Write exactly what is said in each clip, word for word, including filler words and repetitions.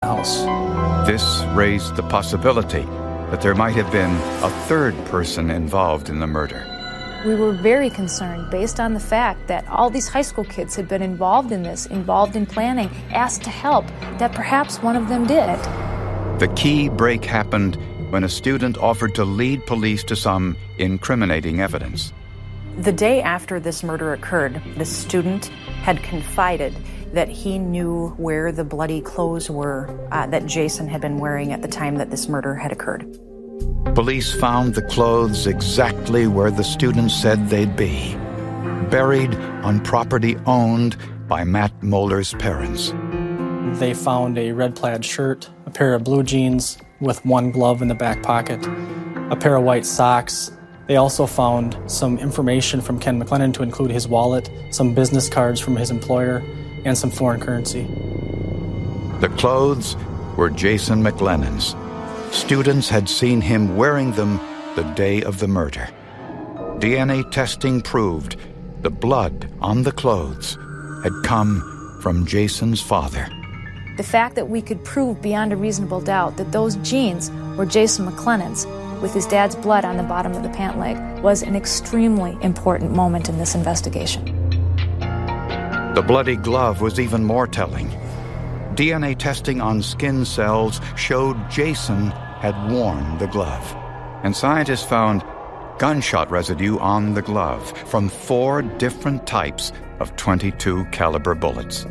house. This raised the possibility that there might have been a third person involved in the murder. We were very concerned based on the fact that all these high school kids had been involved in this, involved in planning, asked to help, that perhaps one of them did it. The key break happened when a student offered to lead police to some incriminating evidence. The day after this murder occurred, the student had confided that he knew where the bloody clothes were uh, that Jason had been wearing at the time that this murder had occurred. Police found the clothes exactly where the student said they'd be, buried on property owned by Matt Moeller's parents. They found a red plaid shirt, a pair of blue jeans with one glove in the back pocket, a pair of white socks. They also found some information from Ken McLennan to include his wallet, some business cards from his employer, and some foreign currency. The clothes were Jason McLennan's. Students had seen him wearing them the day of the murder. D N A testing proved the blood on the clothes had come from Jason's father. The fact that we could prove beyond a reasonable doubt that those jeans were Jason McLennan's, with his dad's blood on the bottom of the pant leg, was an extremely important moment in this investigation. The bloody glove was even more telling. D N A testing on skin cells showed Jason had worn the glove, and scientists found gunshot residue on the glove from four different types of twenty-two caliber bullets.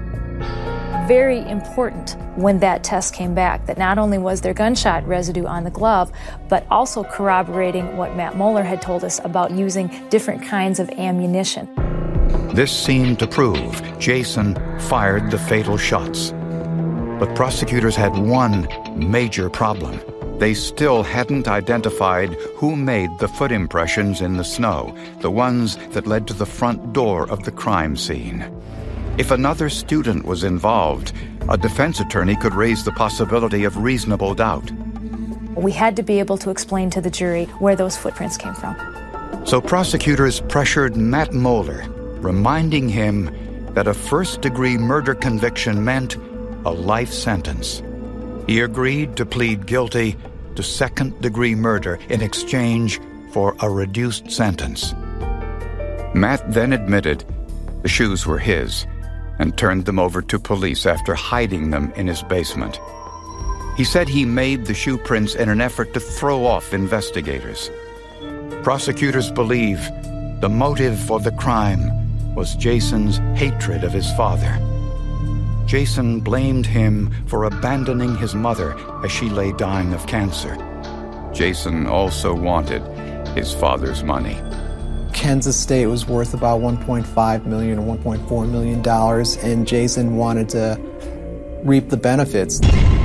Very important when that test came back, that not only was there gunshot residue on the glove, but also corroborating what Matt Moeller had told us about using different kinds of ammunition. This seemed to prove Jason fired the fatal shots. But prosecutors had one major problem. They still hadn't identified who made the foot impressions in the snow, the ones that led to the front door of the crime scene. If another student was involved, a defense attorney could raise the possibility of reasonable doubt. We had to be able to explain to the jury where those footprints came from. So prosecutors pressured Matt Moeller, reminding him that a first-degree murder conviction meant a life sentence. He agreed to plead guilty to second-degree murder in exchange for a reduced sentence. Matt then admitted the shoes were his and turned them over to police after hiding them in his basement. He said he made the shoe prints in an effort to throw off investigators. Prosecutors believe the motive for the crime was Jason's hatred of his father. Jason blamed him for abandoning his mother as she lay dying of cancer. Jason also wanted his father's money. Ken's estate was worth about one point five million dollars or one point four million dollars, and Jason wanted to reap the benefits.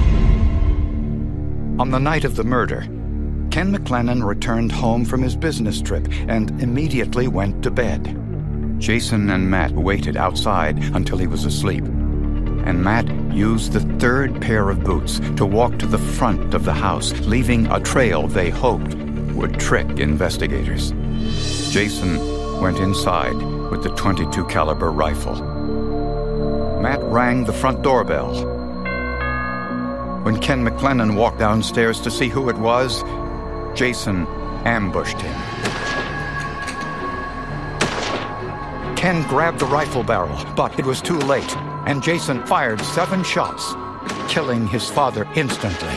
On the night of the murder, Ken McLennan returned home from his business trip and immediately went to bed. Jason and Matt waited outside until he was asleep, and Matt used the third pair of boots to walk to the front of the house, leaving a trail they hoped would trick investigators. Jason went inside with the twenty-two caliber rifle. Matt rang the front doorbell. When Ken McLennan walked downstairs to see who it was, Jason ambushed him. Ken grabbed the rifle barrel, but it was too late, and Jason fired seven shots, killing his father instantly.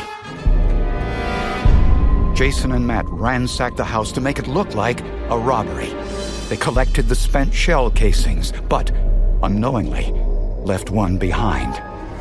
Jason and Matt ransacked the house to make it look like a robbery. They collected the spent shell casings, but unknowingly left one behind.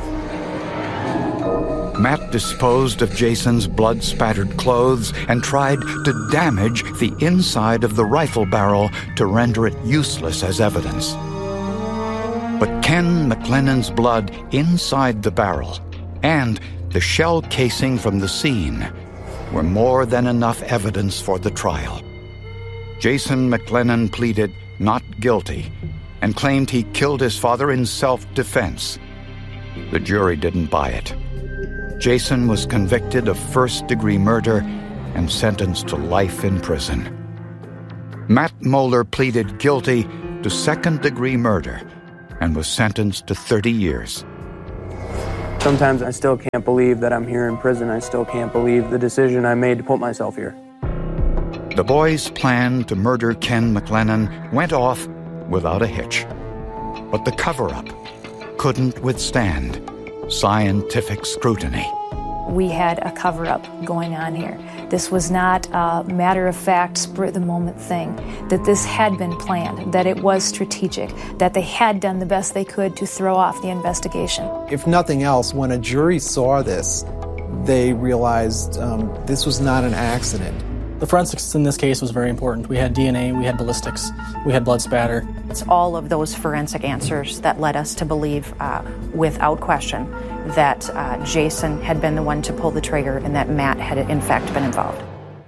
Matt disposed of Jason's blood-spattered clothes and tried to damage the inside of the rifle barrel to render it useless as evidence. But Ken McLennan's blood inside the barrel and the shell casing from the scene were more than enough evidence for the trial. Jason McLennan pleaded not guilty and claimed he killed his father in self-defense. The jury didn't buy it. Jason was convicted of first-degree murder and sentenced to life in prison. Matt Moeller pleaded guilty to second-degree murder and was sentenced to thirty years. Sometimes I still can't believe that I'm here in prison. I still can't believe the decision I made to put myself here. The boys' plan to murder Ken McLennan went off without a hitch. But the cover-up couldn't withstand scientific scrutiny. We had a cover-up going on here. This was not a matter-of-fact, spur-of-the-moment thing, that this had been planned, that it was strategic, that they had done the best they could to throw off the investigation. If nothing else, when a jury saw this, they realized um, this was not an accident. The forensics in this case was very important. We had D N A, we had ballistics, we had blood spatter. It's all of those forensic answers that led us to believe, uh, without question, that uh, Jason had been the one to pull the trigger and that Matt had in fact been involved.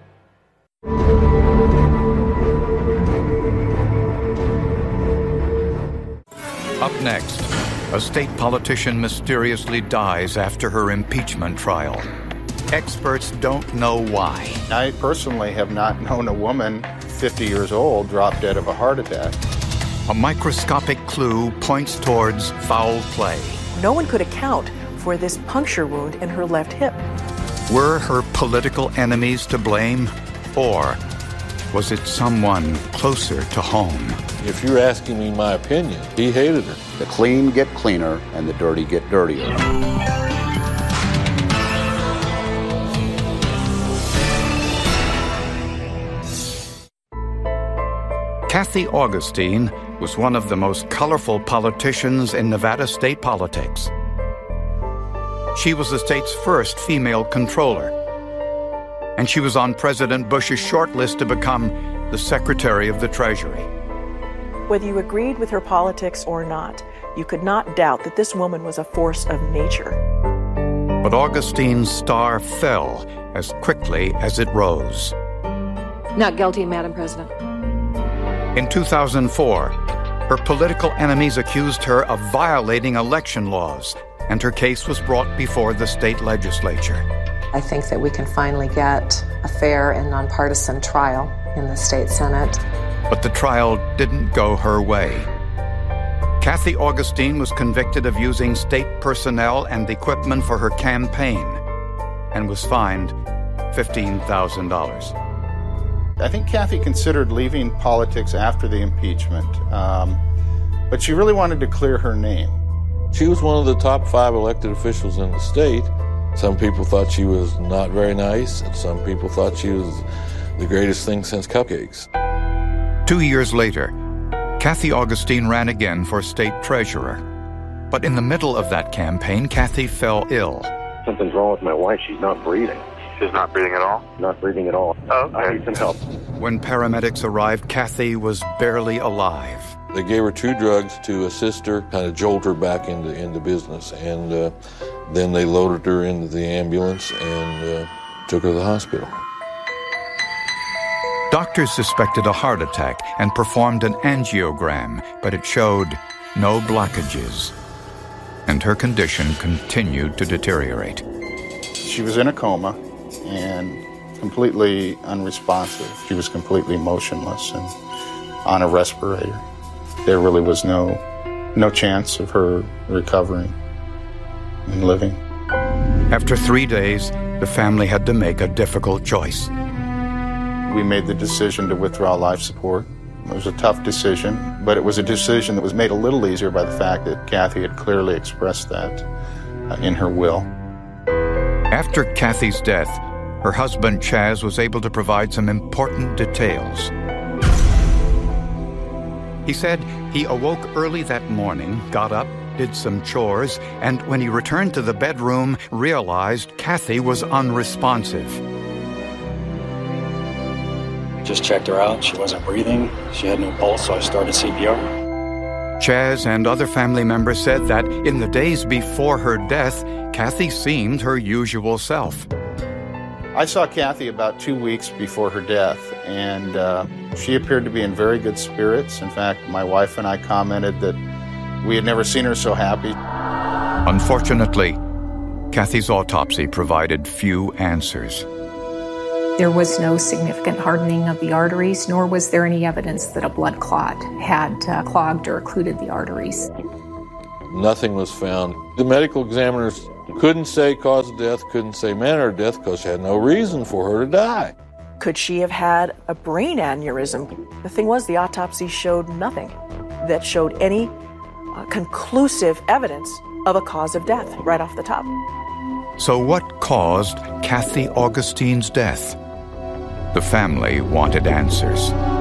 Up next, a state politician mysteriously dies after her impeachment trial. Experts don't know why. I personally have not known a woman fifty years old drop dead of a heart attack. A microscopic clue points towards foul play. No one could account for this puncture wound in her left hip. Were her political enemies to blame, or was it someone closer to home? If you're asking me my opinion, he hated her. The clean get cleaner and the dirty get dirtier. Kathy Augustine was one of the most colorful politicians in Nevada state politics. She was the state's first female controller, and she was on President Bush's short list to become the Secretary of the Treasury. Whether you agreed with her politics or not, you could not doubt that this woman was a force of nature. But Augustine's star fell as quickly as it rose. Not guilty, Madam President. In two thousand four, her political enemies accused her of violating election laws, and her case was brought before the state legislature. I think that we can finally get a fair and nonpartisan trial in the state Senate. But the trial didn't go her way. Kathy Augustine was convicted of using state personnel and equipment for her campaign and was fined fifteen thousand dollars. I think Kathy considered leaving politics after the impeachment, um, but she really wanted to clear her name. She was one of the top five elected officials in the state. Some people thought she was not very nice, and some people thought she was the greatest thing since cupcakes. Two years later, Kathy Augustine ran again for state treasurer. But in the middle of that campaign, Kathy fell ill. Something's wrong with my wife. She's not breathing. She's not breathing at all? Not breathing at all. Oh, okay. I need some help. When paramedics arrived, Kathy was barely alive. They gave her two drugs to assist her, kind of jolt her back into, into business. And uh, then they loaded her into the ambulance and uh, took her to the hospital. Doctors suspected a heart attack and performed an angiogram, but it showed no blockages. And her condition continued to deteriorate. She was in a coma and completely unresponsive. She was completely motionless and on a respirator. There really was no, no chance of her recovering and living. After three days, the family had to make a difficult choice. We made the decision to withdraw life support. It was a tough decision, but it was a decision that was made a little easier by the fact that Kathy had clearly expressed that uh, in her will. After Kathy's death, her husband Chaz was able to provide some important details. He said he awoke early that morning, got up, did some chores, and when he returned to the bedroom, realized Kathy was unresponsive. Just checked her out. She wasn't breathing. She had no pulse, so I started C P R. Chaz and other family members said that in the days before her death, Kathy seemed her usual self. I saw Kathy about two weeks before her death, and uh, she appeared to be in very good spirits. In fact, my wife and I commented that we had never seen her so happy. Unfortunately, Kathy's autopsy provided few answers. There was no significant hardening of the arteries, nor was there any evidence that a blood clot had uh, clogged or occluded the arteries. Nothing was found. The medical examiners Couldn't say cause of death, couldn't say manner of death because she had no reason for her to die. Could she have had a brain aneurysm? The thing was, the autopsy showed nothing that showed any uh, conclusive evidence of a cause of death right off the top. So what caused Kathy Augustine's death? The family wanted answers.